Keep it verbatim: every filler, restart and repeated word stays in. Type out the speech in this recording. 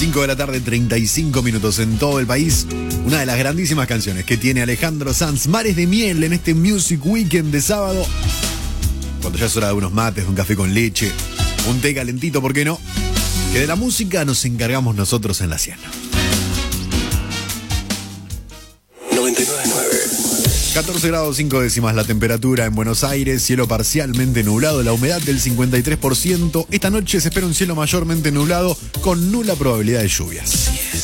cinco de la tarde, treinta y cinco minutos en todo el país. Una de las grandísimas canciones que tiene Alejandro Sanz, Mares de Miel, en este Music Weekend de sábado. Cuando ya es hora de unos mates, de un café con leche, un té calentito, ¿por qué no? Que de la música nos encargamos nosotros en la cien. noventa y nueve punto nueve. catorce grados cinco décimas la temperatura en Buenos Aires, cielo parcialmente nublado, la humedad del cincuenta y tres por ciento. Esta noche se espera un cielo mayormente nublado con nula probabilidad de lluvias.